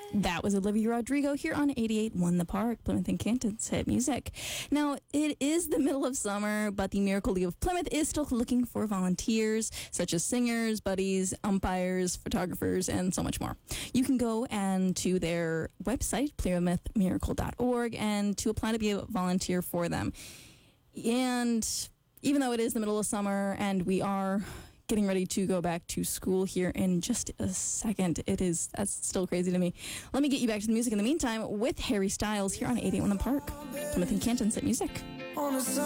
That was Olivia Rodrigo here on 88.1 The Park, Plymouth and Canton's hit music. Now, it is the middle of summer, but the Miracle League of Plymouth is still looking for volunteers, such as singers, buddies, umpires, photographers, and so much more. You can go and to their website, plymouthmiracle.org, and to apply to be a volunteer for them. And even though it is the middle of summer and we are getting ready to go back to school here in just a second, that's still crazy to me. Let me get you back to the music in the meantime with Harry Styles here on 88.1 The Park, Plymouth and Canton's hit music.